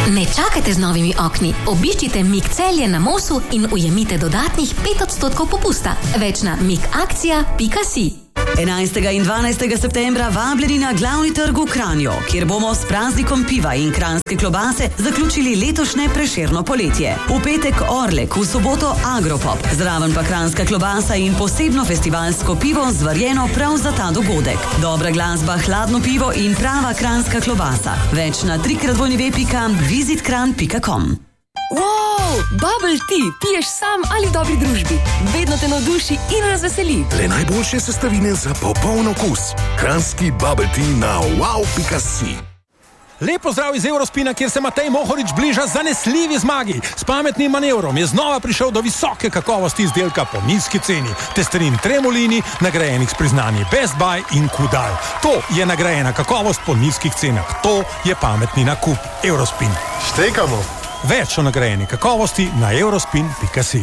Ne čakajte z novimi okni. Obiščite Mik Celje na Mosu in ujemite dodatnih 5% popusta. Več na mikakcija.si. 11. in 12. septembra vabljeni na glavni trg v Kranju, kjer bomo s praznikom piva in kranjske klobase zaključili letošnje Prešerno poletje. V petek Orlek, v soboto Agropop, zraven pa kranjska klobasa in posebno festivalsko pivo zvarjeno prav za ta dogodek. Dobra glasba, hladno pivo in prava kranjska klobasa. Več na www.visitkran.com. Wow, bubble tea, piješ sam ali v dobri družbi. Vedno te navduši in razveseli. Le najboljše sestavine za popoln okus. Kranjski bubble tea na wow.si. Lepo zdrav iz Eurospina, kjer se Matej Mohorič bliža zanesljivi zmagi. S pametnim manevrom je znova prišel do visoke kakovosti izdelka po nizki ceni. Testerin Tremolini, nagrajenih s priznanji Best Buy in Kudal. To je nagrajena kakovost po nizkih cenah. To je pametni nakup. Eurospin. Štekamo. Več o nagrajeni kakovosti na eurospin.si.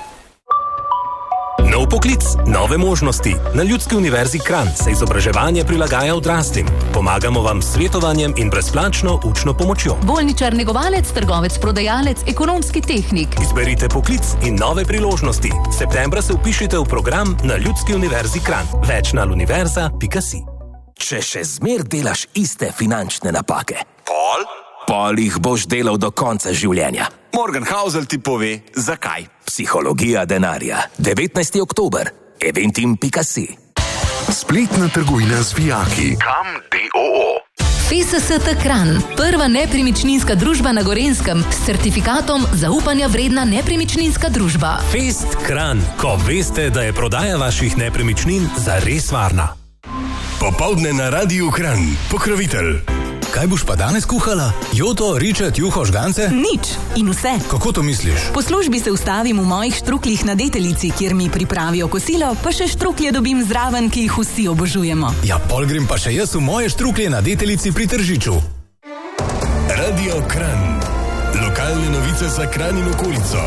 Nov poklic, nove možnosti. Na Ljudski univerzi Kranj se izobraževanje prilagaja odraslim. Pomagamo vam s svetovanjem in brezplačno učno pomočjo. Bolničar, negovalec, trgovec, prodajalec, ekonomski tehnik. Izberite poklic in nove priložnosti. Septembra se vpišite v program na Ljudski univerzi Kranj. Več na univerza.si. Če še zmer delaš iste finančne napake, pol jih boš delal do konca življenja. Morgan Housel ti pove, zakaj. Psihologija denarja. 19. oktober. Eventim.si. Spletna trgovina z vijaki. Kam DOO. FSST Kranj, prva nepremičninska družba na Gorenjskem s certifikatom zaupanja vredna nepremičninska družba. Fest Kranj, ko veste, da je prodaja vaših nepremičnin zares varna. Popoldne na Radiu Kranj. Pokrovitelj. Kaj boš pa danes kuhala? Joto, ričet, juho, žgance? Nič in vse. Kako to misliš? Po službi se ustavim v mojih štruklih na Deteljici, kjer mi pripravijo kosilo, pa še štruklje dobim zraven, ki jih vsi obožujemo. Ja, pol grem pa še jaz v moje štruklje na Deteljici pri Tržiču. Radio Kranj. Lokalne novice za Kranj in okolico.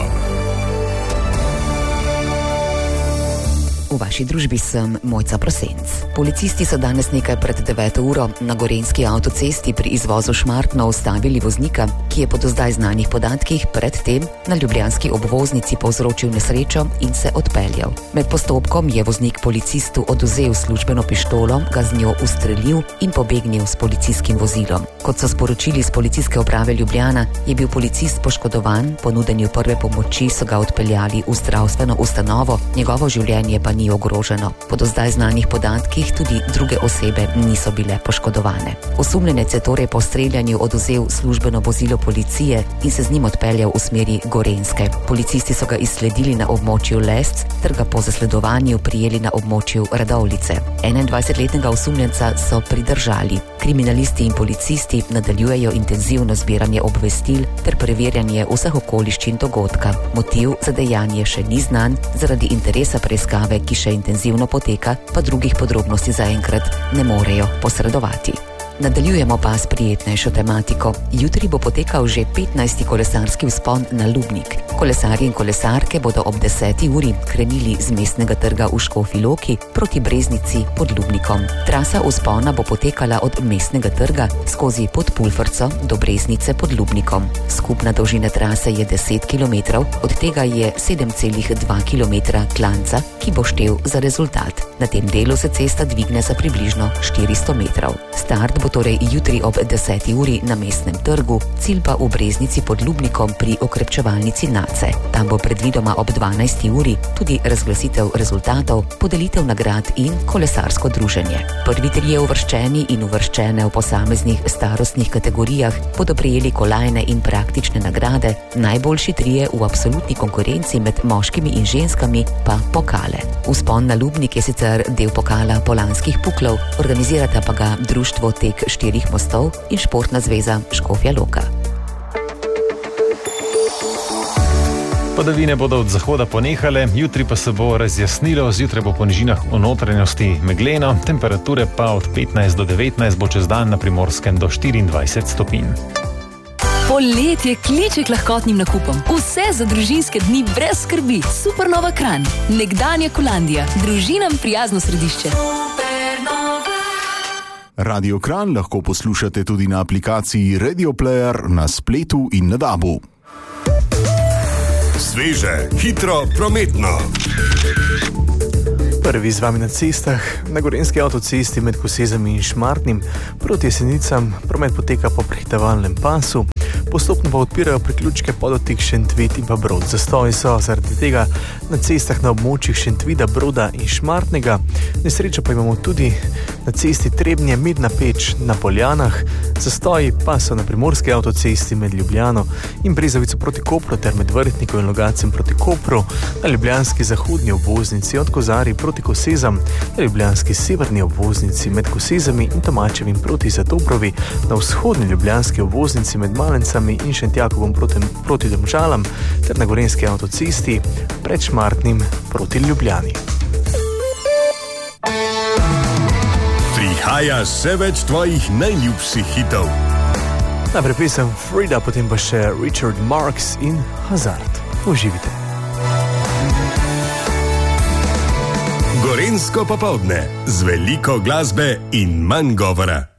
V vaši družbi sem Mojca Prosenc. Policisti so danes nekaj pred 9. uro na gorenjski avtocesti pri izvozu Šmartno ustavili voznika, ki je po do zdaj znanih podatkih predtem na ljubljanski obvoznici povzročil nesrečo in se odpeljal. Med postopkom je voznik policistu odvzel službeno pištolo, ga z njo ustrelil in pobegnil s policijskim vozilom. Kot so sporočili z Policijske uprave Ljubljana, je bil policist poškodovan, po nudenju prve pomoči so ga odpeljali v zdravstveno ustanovo, njegovo življenje pa ni ogroženo. Po do zdaj znanih podatkih tudi druge osebe niso bile poškodovane. Osumljenec je torej po streljanju odvzel službeno vozilo policije in se z njim odpeljal v smeri Gorenjske. Policisti so ga izsledili na območju Lesc ter ga po zasledovanju prijeli na območju Radovljice. 21-letnega osumljenca so pridržali. Kriminalisti in policisti nadaljujejo intenzivno zbiranje obvestil ter preverjanje vseh okoliščin dogodka. Motiv za dejanje še ni znan, zaradi interesa preiskave, ki še intenzivno poteka, pa drugih podrobnosti zaenkrat ne morejo posredovati. Nadaljujemo pa s prijetnejšo tematiko. Jutri bo potekal že 15. kolesarski vzpon na Lubnik. Kolesarji in kolesarke bodo ob 10. uri krenili z Mestnega trga v Škofji Loki proti Breznici pod Lubnikom. Trasa vzpona bo potekala od Mestnega trga skozi Podpulfrco do Breznice pod Lubnikom. Skupna dolžina trase je 10 km, od tega je 7,2 km klanca, ki bo štel za rezultat. Na tem delu se cesta dvigne za približno 400 metrov. Start bo torej jutri ob 10. uri na Mestnem trgu, cilj pa v Breznici pod Lubnikom pri okrepčevalnici Nace. Tam bo predvidoma ob 12. uri tudi razglasitev rezultatov, podelitev nagrad in kolesarsko druženje. Prvi trije uvrščeni in uvrščene v posameznih starostnih kategorijah bodo prejeli kolajne in praktične nagrade, najboljši trije v absolutni konkurenci med moškimi in ženskami pa pokale. Vzpon na Lubnik je sicer del pokala Polanskih puklov, organizirata pa ga Društvo Tek 4 mostov in Športna zveza Škofja Loka. Padavine bodo od zahoda ponehale, jutri pa se bo razjasnilo, zjutraj bo po nižinah v notranjosti megleno, temperature pa od 15 do 19 bo čez dan na Primorskem do 24 stopinj. Poletje kliče k lahkotnim nakupom. Vse za družinske dni brez skrbi. Supernova Kranj. Nekdanja Kolandija. Družinam prijazno središče. Radio Kranj lahko poslušate tudi na aplikaciji Radio Player na spletu in na DAB-u. Sveže, hitro, prometno. Prvi z vami na cestah, na gorenjski avtocesti med Kosezami in Šmartnim, proti Jesenicam promet poteka po prehitevalnem pasu, postopno pa odpirajo priključke Podotik, Šentvid in pa Brod. Zastoji so zaradi tega na cestah na območjih Šentvida, Broda in Šmartnega. Nesrečo pa imamo tudi na cesti Trebnje, Mirna Peč na Poljanah. Zastoji pa so na primorski avtocesti med Ljubljano in Brezovico proti Kopru ter med Vrtnikom in Logacem proti Kopru, na ljubljanski zahodni obvoznici od Kozarij proti Kosezam, na ljubljanski severni obvoznici med Kosezami in Tomačevim proti Zadobrovi, na vzhodni ljubljanski obvoznici med Malencami in Šentjakovom proti Domžalam ter na gorenjski avtocesti pred Šmartnim proti Ljubljani. Prihaja vse več tvojih najljubših hitov. Najprej pesem Frida, potem pa še Richard Marx in Hazard. Uživite. Gorenjsko popoldne z veliko glasbe in manj govora.